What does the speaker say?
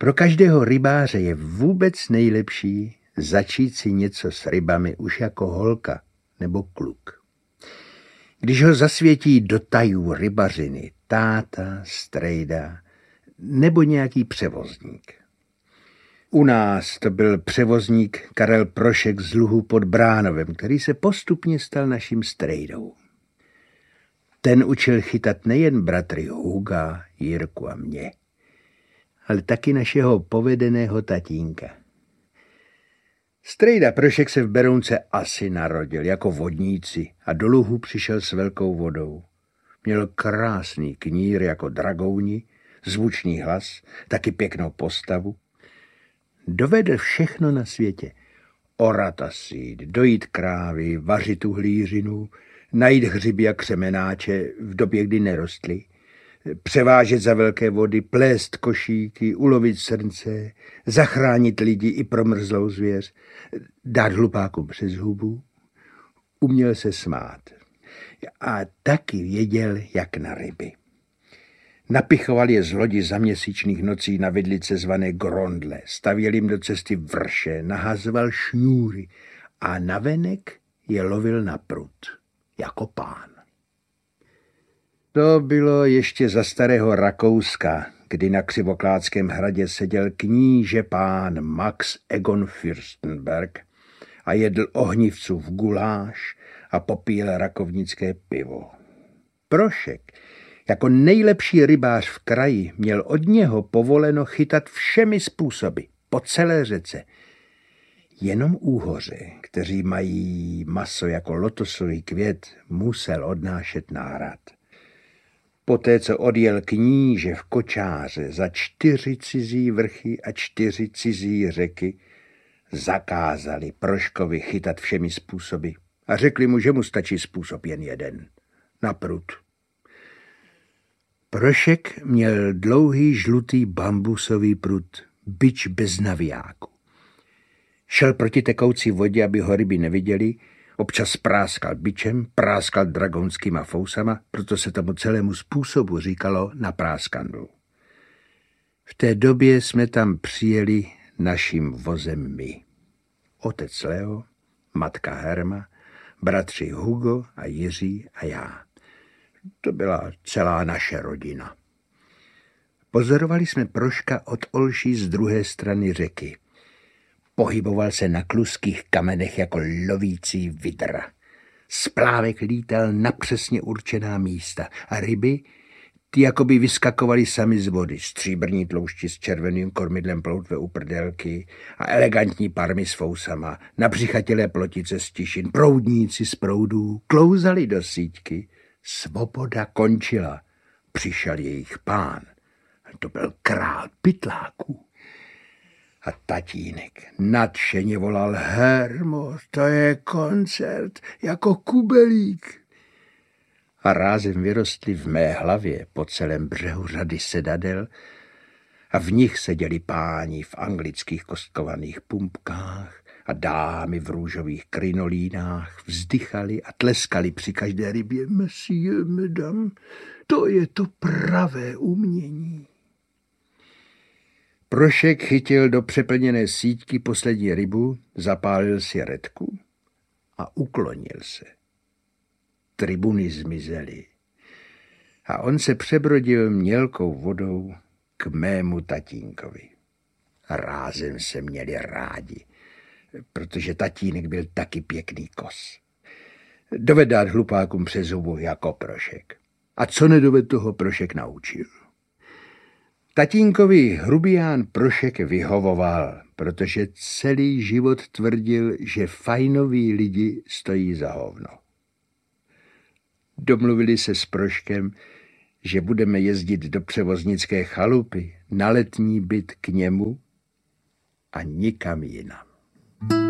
Pro každého rybáře je vůbec nejlepší začít si něco s rybami už jako holka nebo kluk. Když ho zasvětí do tajů rybařiny táta, strejda nebo nějaký převozník. U nás to byl převozník Karel Prošek z Luhu pod Bránovem, který se postupně stal naším strejdou. Ten učil chytat nejen bratry Huga, Jirku a mě, ale taky našeho povedeného tatínka. Strejda Prošek se v Berounce asi narodil jako vodníci a do Luhu přišel s velkou vodou. Měl krásný knír jako dragouni, zvučný hlas, taky pěknou postavu. Dovedl všechno na světě. Orat a sít, dojít krávy, vařit uhlířinu, najít hřiby a křemenáče v době, kdy nerostly, převážet za velké vody, plést košíky, ulovit srnce, zachránit lidi i promrzlou zvěř, dát hlupákům přes hubu. Uměl se smát a taky věděl, jak na ryby. Napichoval je z lodi za měsíčných nocí na vidlice zvané grondle, stavěl jim do cesty vrše, nahazoval šňůry a navenek je lovil na prut, jako pán. To bylo ještě za starého Rakouska, kdy na Křivoklátském hradě seděl kníže pán Max Egon Fürstenberg a jedl ohnivcův guláš a popíjel rakovnické pivo. Prošek jako nejlepší rybář v kraji měl od něho povoleno chytat všemi způsoby, po celé řece. Jenom úhoři, kteří mají maso jako lotosový květ, musel odnášet nárad. Poté, co odjel kníže v kočáře za 4 cizí vrchy a 4 cizí řeky, zakázali Proškovi chytat všemi způsoby a řekli mu, že mu stačí způsob jen jeden, na prut. Prošek měl dlouhý žlutý bambusový prut, bič bez navijáku. Šel proti tekoucí vodě, aby ho ryby neviděli, občas práskal bičem, práskal dragonskýma fousama, proto se tomu celému způsobu říkalo na práskandlu. V té době jsme tam přijeli naším vozem my. Otec Leo, matka Herma, bratři Hugo a Jiří a já. To byla celá naše rodina. Pozorovali jsme Proška od Olší z druhé strany řeky. Pohyboval se na kluských kamenech jako lovící vydra. Splávek lítal na přesně určená místa a ryby, ty jakoby vyskakovaly sami z vody. Stříbrní tloušti s červeným kormidlem ploutve u prdelky a elegantní parmy s fousama, nabřichatělé plotice z tišin, proudníci z proudů, klouzali do síťky. Svoboda končila. Přišel jejich pán. To byl král pytláků. A tatínek nadšeně volal: Hermo, to je koncert jako Kubelík. A rázem vyrostly v mé hlavě po celém břehu řady sedadel a v nich seděli páni v anglických kostkovaných pumpkách a dámy v růžových krinolínách vzdychali a tleskali při každé rybě. Monsieur, madame, to je to pravé umění. Prošek chytil do přeplněné síťky poslední rybu, zapálil si redku a uklonil se. Tribuny zmizely a on se přebrodil mělkou vodou k mému tatínkovi. Rázem se měli rádi, protože tatínek byl taky pěkný kos. Doved dát hlupákům přes hubu jako Prošek. A co nedoved, toho Prošek naučil. Tatínkovi hrubián Prošek vyhovoval, protože celý život tvrdil, že fajnoví lidi stojí za hovno. Domluvili se s Proškem, že budeme jezdit do převoznické chalupy na letní byt k němu a nikam jinam.